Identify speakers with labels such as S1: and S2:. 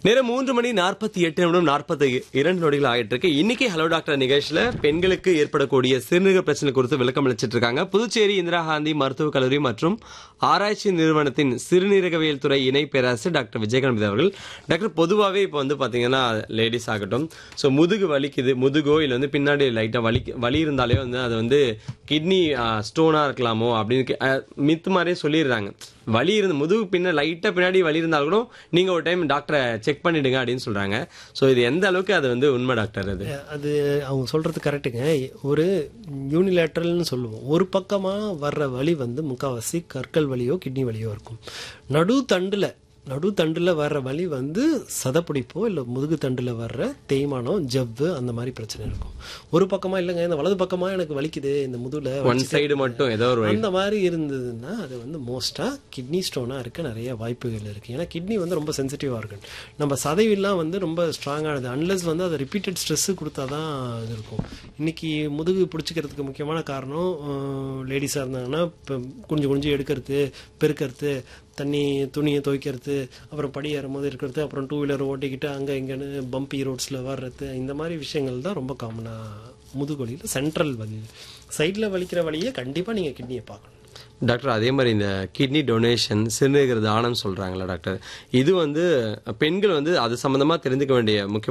S1: நேரம் 3:48:42 நொடிகள் ஆயிட்டு இருக்கு. இன்னைக்கு ஹலோ டாக்டர் நிகழ்ச்சியில பெண்களுக்கு ஏற்படக்கூடிய சிறுநீரக பிரச்சனை குறித்து விளக்கம் அளிச்சிட்டு இருக்காங்க. புதுச்சேரி இந்திரா காந்தி மருத்துவக் கல்லூரி மற்றும் ஆராய்ச்சி நிறுவனத்தின் சிறுநீரகவியல் துறை இணை பேராசிரியர் டாக்டர் விஜயகாந்த் அவர்கள். டாக்டர், பொதுவாகவே இப்போ வந்து பாத்தீங்கன்னா லேடிஸ் ஆகட்டும், ஸோ முதுகு வலிக்குது, முதுகோ இல்லை வந்து பின்னாடி லைட்டா வலி இருந்தாலே வந்து அது வந்து கிட்னி ஸ்டோனா இருக்கலாமோ அப்படின்னு மித்து மாதிரியே சொல்லிடுறாங்க. வலி இருந்து முதுகு லைட்டா பின்னாடி வலி இருந்தாலும் கூட நீங்க ஒரு டைம் டாக்டரை செக் பண்ணிடுங்க அப்படின்னு சொல்றாங்க. ஸோ இது எந்த அளவுக்கு அது வந்து உண்மை டாக்டர்?
S2: அது அவங்க சொல்றது கரெக்டுங்க. ஒரு யூனிலேட்ரல்னு சொல்லுவோம். ஒரு பக்கமா வர்ற வலி வந்து முக்கால்வாசி கற்கள் வலியோ கிட்னி வலியோ இருக்கும். நடுத்தண்டில் வர்ற வலி வந்து சதப்பிடிப்போ இல்லை முதுகு தண்டில் வர்ற தேய்மானம், ஜவ்வு அந்த மாதிரி பிரச்சனை இருக்கும். ஒரு பக்கமா இல்லைங்க, இந்த வலது பக்கமா எனக்கு வலிக்குது, இந்த முதுகுல
S1: ஒன் சைடு மட்டும் ஏதோ ஒரு
S2: அந்த மாதிரி இருந்ததுன்னா அது வந்து மோஸ்டா கிட்னி ஸ்டோனா இருக்க நிறைய வாய்ப்புகள் இருக்கு. ஏன்னா கிட்னி வந்து ரொம்ப சென்சிட்டிவா இருக்கு. நம்ம சதைவெல்லாம் வந்து ரொம்ப ஸ்ட்ராங்கானது. அன்லெஸ் வந்து அதை ரிப்பீட்டட் ஸ்ட்ரெஸ் கொடுத்தாதான் இது இருக்கும். இன்னைக்கு முதுகு பிடிச்சிக்கிறதுக்கு முக்கியமான காரணம் லேடிஸாக இருந்தாங்கன்னா குனிஞ்சு எடுக்கிறது, பெருக்கிறது, துணியை துவைக்கிறது, அப்புறம் படி ஏறும்போது இருக்கிறது, அப்புறம் டூ வீலர் ஓட்டிக்கிட்டு அங்கே இங்கேன்னு பம்பி ரோட்ஸில் வர்றது, இந்த மாதிரி விஷயங்கள் தான் ரொம்ப காமனாக முதுகு வலியில். சென்ட்ரல் வலி சைடில் வலிக்கிற வலியை கண்டிப்பாக நீங்கள் கிட்னியை பார்க்கணும்
S1: டாக்டர். அதே மாதிரி இந்த கிட்னி டொனேஷன், சிறுநீரக தானம் சொல்றாங்களா டாக்டர், இது வந்து பெண்கள் வந்து அது சம்பந்தமா தெரிஞ்சுக்க வேண்டிய முக்கிய